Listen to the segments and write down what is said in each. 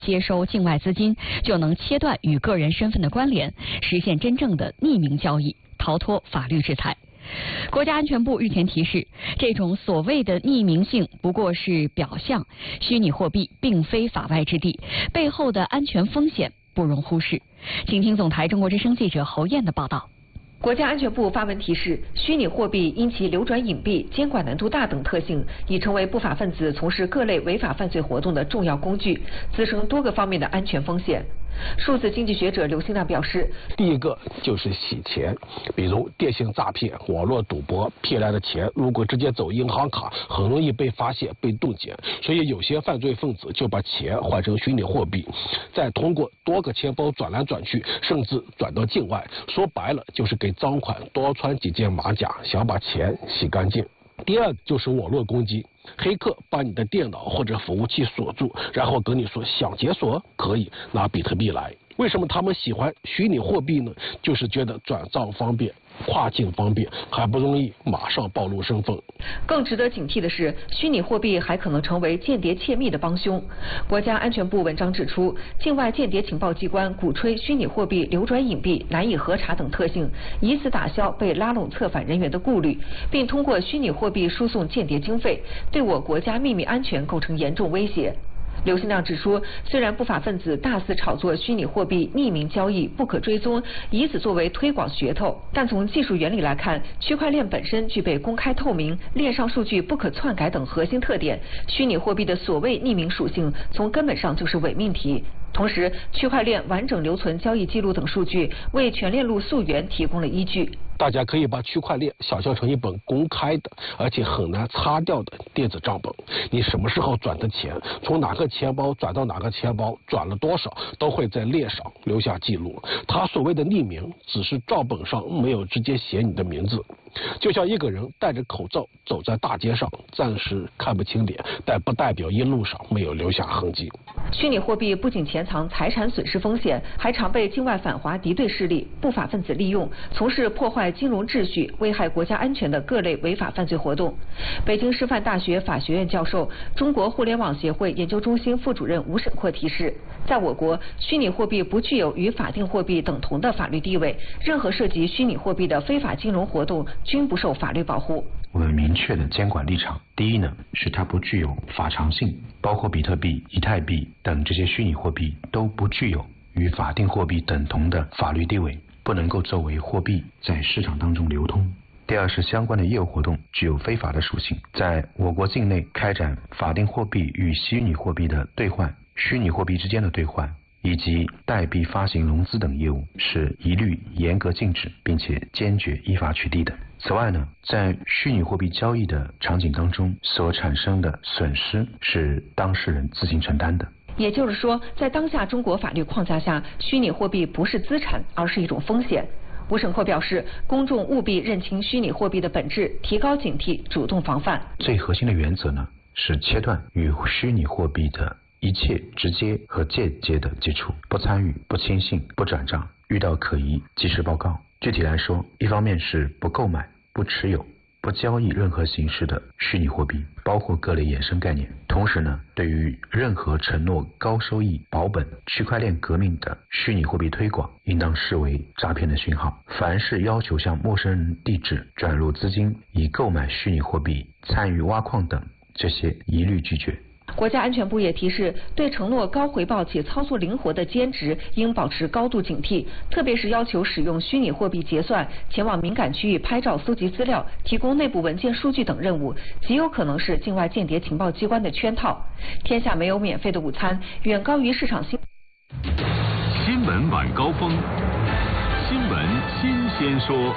接收境外资金，就能切断与个人身份的关联，实现真正的匿名交易，逃脱法律制裁。国家安全部日前提示，这种所谓的匿名性不过是表象，虚拟货币并非法外之地，背后的安全风险不容忽视。请听总台中国之声记者侯燕的报道。 国家安全部发文提示，虚拟货币因其流转隐蔽、监管难度大等特性，已成为不法分子从事各类违法犯罪活动的重要工具，滋生多个方面的安全风险。数字经济学者刘新亮表示， 第一个就是洗钱，比如电信诈骗、网络赌博骗来的钱，如果直接走银行卡，很容易被发现、被冻结。所以有些犯罪分子就把钱换成虚拟货币，再通过多个钱包转来转去，甚至转到境外。说白了，就是给赃款多穿几件马甲，想把钱洗干净。第二就是网络攻击，黑客把你的电脑或者服务器锁住，然后跟你说想解锁可以拿比特币来。为什么他们喜欢虚拟货币呢？就是觉得转账方便，跨境方便，还不容易马上暴露身份。 更值得警惕的是，虚拟货币还可能成为间谍窃密的帮凶。国家安全部文章指出，境外间谍情报机关鼓吹虚拟货币流转隐蔽、难以核查等特性，以此打消被拉拢策反人员的顾虑，并通过虚拟货币输送间谍经费，对我国家秘密安全构成严重威胁。刘新亮指出，虽然不法分子大肆炒作虚拟货币匿名交易不可追踪，以此作为推广噱头，但从技术原理来看，区块链本身具备公开透明、链上数据不可篡改等核心特点，虚拟货币的所谓匿名属性从根本上就是伪命题。同时，区块链完整留存交易记录等数据，为全链路溯源提供了依据。 大家可以把区块链想象成一本公开的，而且很难擦掉的电子账本。你什么时候转的钱，从哪个钱包转到哪个钱包，转了多少，都会在链上留下记录。它所谓的匿名，只是账本上没有直接写你的名字。就像一个人戴着口罩走在大街上，暂时看不清脸，但不代表一路上没有留下痕迹。 虚拟货币不仅潜藏财产损失风险，还常被境外反华敌对势力、不法分子利用，从事破坏金融秩序、危害国家安全的各类违法犯罪活动。北京师范大学法学院教授、中国互联网协会研究中心副主任吴沈阔提示，在我国，虚拟货币不具有与法定货币等同的法律地位，任何涉及虚拟货币的非法金融活动均不受法律保护。 我们明确的监管立场，第一呢，是它不具有法偿性，包括比特币、以太币等这些虚拟货币都不具有与法定货币等同的法律地位，不能够作为货币在市场当中流通。第二是相关的业务活动具有非法的属性，在我国境内开展法定货币与虚拟货币的兑换、虚拟货币之间的兑换以及代币发行融资等业务是一律严格禁止，并且坚决依法取缔的。此外呢，在虚拟货币交易的场景当中所产生的损失是当事人自行承担的。 也就是说，在当下中国法律框架下，虚拟货币不是资产，而是一种风险。吴沈阔表示，公众务必认清虚拟货币的本质，提高警惕，主动防范。 最核心的原则呢，是切断与虚拟货币的一切直接和间接的接触，不参与、不轻信、不转账，遇到可疑及时报告。具体来说，一方面是不购买、不持有、不交易任何形式的虚拟货币，包括各类衍生概念。同时呢，对于任何承诺高收益、保本、区块链革命的虚拟货币推广，应当视为诈骗的讯号。凡是要求向陌生人地址转入资金以购买虚拟货币、参与挖矿等，这些一律拒绝。 国家安全部也提示，对承诺高回报且操作灵活的兼职应保持高度警惕，特别是要求使用虚拟货币结算、前往敏感区域拍照搜集资料、提供内部文件数据等任务，极有可能是境外间谍情报机关的圈套。天下没有免费的午餐，远高于市场新闻晚高峰，新闻新鲜说。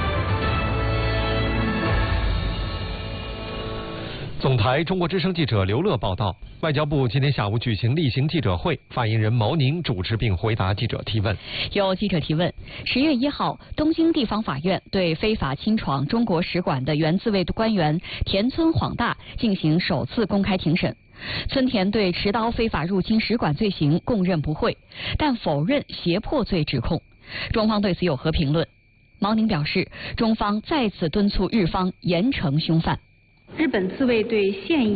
总台中国之声记者刘乐报道，外交部今天下午举行例行记者会，发言人毛宁主持并回答记者提问。 有记者提问：10月1号，东京地方法院对非法侵闯中国使馆的原自卫官员田村晃大进行首次公开庭审。村田对持刀非法入侵使馆罪行供认不讳，但否认胁迫罪指控。中方对此有何评论？毛宁表示，中方再次敦促日方严惩凶犯。 日本自卫队现役